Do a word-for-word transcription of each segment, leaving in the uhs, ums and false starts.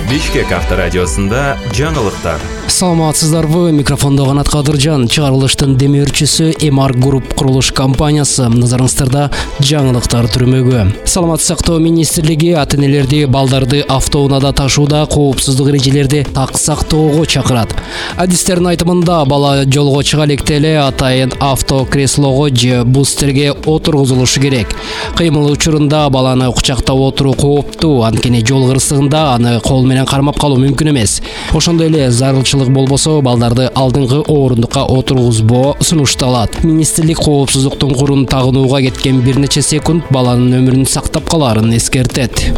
Бишкек авторадиосунда жаңылыктар. Саламатсыздарбы, микрофонда Канат Кадыржан. Чыгарылыштын демеушүсү Эмар Груп курулуш компаниясы. Назарыңыздарда жаңылыктар түрмөгү. Саламаттык сактоо министрлиги ата-энелерди балдарды автоунаада ташууда коопсуздук эрежелерди так сактоого чакырат. Адистердин айтымында бала жолго чыга электе эле атайын автокреслого же бустерге отургузулушу керек. Кыймыл учурунда баланы кучактап отуруу кооптуу, анткени жол кырсыгында аны кол менен кармап калуу мүмкүн эмес. Ошондой эле зарылчылык болбосо балдарды алдыңкы орундукка отургузбоо сунушталат. Министрлик коопсуздуктун курун тагынууга кеткен бир нече секунд баланын өмүрүн сактап калаарын эскертет.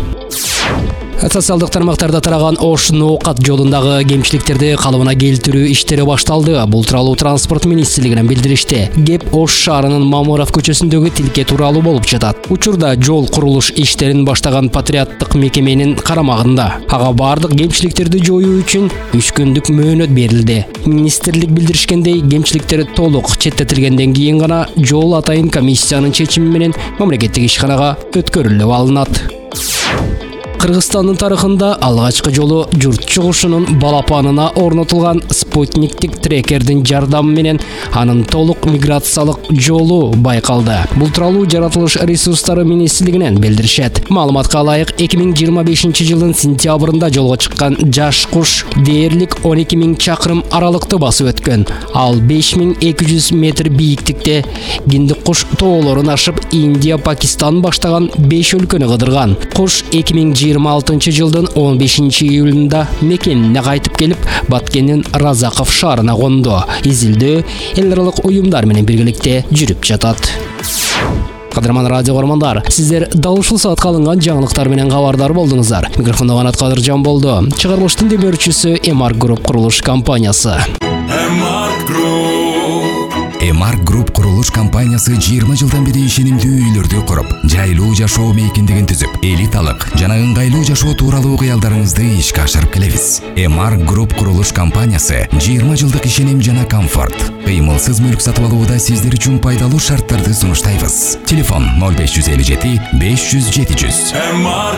Социалдык тармактарда тараган Ош Ноокат жолундагы кемчиликтерди калыбына келтирүү иштери башталды. Бул тууралуу транспорт министрлигинен билдиришти. Кеп Ош шаарынын Мамуров көчөсүндөгү тилке тууралуу болуп жатат. Учурда жол курулуш иштерин баштаган патриоттук мекеменин карамагында. Ага бардык кемчиликтерди жоюу үчүн үч күндүк мөөнөт берилди. Министрлик билдиришкендей, кемчиликтер толук четтетилгенден кийин гана жол атайын комиссиянын чечими менен мамлекеттик ишканага өткөрүлүп алынат. Кыргызстандын тарыхында алгачкы жолу журт чыгышынын балапанына орнотулган спутниктик трекердин жардамы менен анын толук миграциялык жолу байкалды. Бул тууралуу жаратылыш ресурстары министрлигинен билдиришет. Маалыматка ылайык, эки миң жыйырма бешинчи жылдын сентябрында жолго чыккан жаш куш дээрлик он эки миң чакырым аралыкты басып өткөн. Ал беш миң эки жүз метр бийиктикте Гиндик куш тоолорун ашып Индия, Пакистан баштаган беш өлкөнү кыдырган. Куш эки миң жыйырма алтынчы жылдын он бешинчи июлунда мекенине кайтып келип, Баткендин Разаков шаарына конду. Изилдөө эл аралык уюмдар менен биргеликте жүрүп жатат. Кадырман радио көрөрмандар, сиздер дал ушул саатка алынган жаңылыктар менен кабардар болдуңуздар. Микрофондо Канат Кадыржан болду. Чыгарылыштын демеушүсү Эмар Груп курулуш компаниясы. Эмар Груп. Эмар Груп курулуш компаниясы жыйырма жылдан бери ишенимдүү үйлөрдү куруп, жайлуу жашоо мейкиндигин түзүп, элиталык жана ыңгайлуу жашоо тууралуу кыялдарыңызды ишке ашырып келебиз. Эмар Груп курулуш компаниясы жыйырма жылдык ишеним жана комфорт. Кыймылсыз мүлк сатып алууда сиздер үчүн пайдалуу шарттарды сунуштайбыз. Телефон ноль беш жүз элүү жети беш жүз жети жүз. Эмар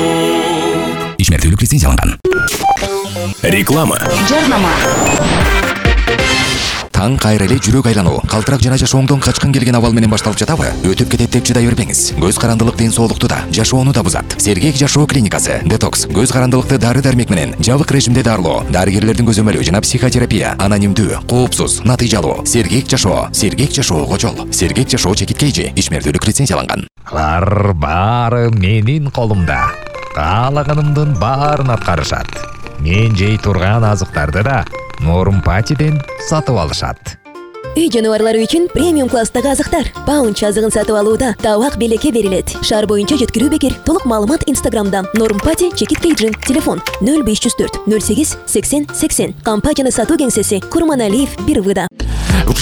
Груп. Ишмердүүлүк лицензияланган. Реклама. Жарнама. Таң кайра эле жүрөк айлануу, калтырак жана жашооңдон качкын келген абал менен башталып жатабы? Өтүп кетет деп чыдай бербеңиз. Көз карандылык ден соолукту да, жашоону да бузат. Сергек жашоо клиникасы, детокс, көз карандылыкты дары-дармек менен жабык режимде дарылоо, дарыгерлердин көзөмөлү жана психотерапия, анонимдүү, коопсуз, натыйжалуу. Сергек жашоо, сергек жашоого жол. Сергек жашоо чекиткейжи, ишмердүүлүк лицензияланган. Алар баары менин колумда. Каалаганымдын баарын аткарышат. Мен жей турган азыктарды да Нормпатиден сатып алышат. Үй жаныбарлары үчүн премиум класстагы азыктар. Паунч азыгын сатып алууда табак белекке берилет. Шаар боюнча жеткирүү бекер. Толук маалымат Инстаграмда. Нормпати чекит кейджин. Телефон ноль беш жүз төрт ноль сегиз сексен сексен. Компанияны сатуу кеңсеси Курманалиев бир выда.